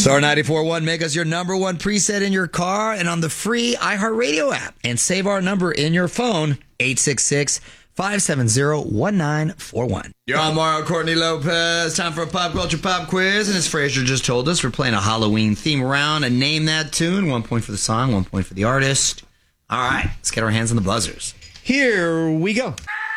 Star 94.1, make us your number one preset in your car and on the free iHeartRadio app. And save our number in your phone, 866-570-1941. You're on Mario Courtney Lopez. Time for a pop culture pop quiz. And as Fraser just told us, we're playing a Halloween theme round. And name that tune. 1 point for the song, 1 point for the artist. All right, let's get our hands on the buzzers. Here we go.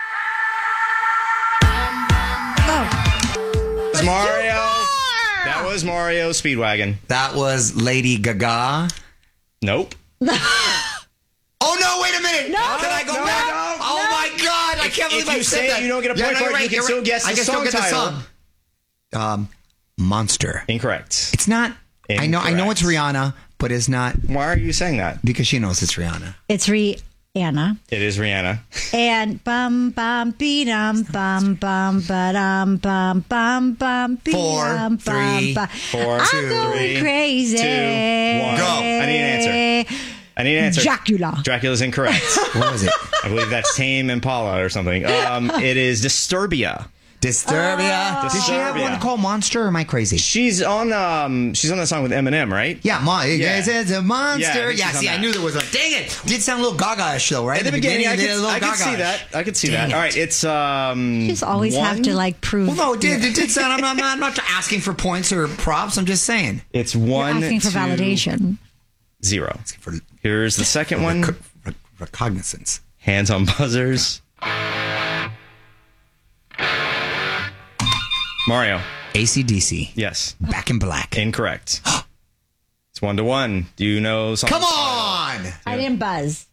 Mario. That was Mario Speedwagon. That was Lady Gaga. Nope. Oh, no, wait a minute. No. Can I go back? No. Oh, my God. I can't believe I said that. If you don't get a point for it, you can still guess the song title. Monster. Incorrect. It's not. Incorrect. I know it's Rihanna, but it's not. Why are you saying that? Because she knows it's Rihanna. It's Rihanna. It is Rihanna. And bum bum be dum bum bum ba dum bum bum bum be 4, dum 3, bum. 4, I'm 2, going 3, crazy. 2, 1. Go. I need an answer. Dracula. Dracula's incorrect. What was it? I believe that's Tame Impala or something. It is Disturbia. Disturbia. Did she have one called Monster, or am I crazy? She's on the song with Eminem, right? Yeah, it's a monster. Yeah, I knew there was a. Dang it! Did sound a little Gaga-ish though, right? At the beginning, I could see Gaga-ish. that. I could see Dang that. it. All right, it's You just always have to prove. Well, no, it did sound. I'm not asking for points or props. I'm just saying. It's You're 1, asking for 2, validation. 0. For Here's the second one. recognizance. Hands on buzzers. Mario. AC/DC. Yes. Back in Black. Incorrect. It's 1-1. Do you know something? Come on! I didn't buzz.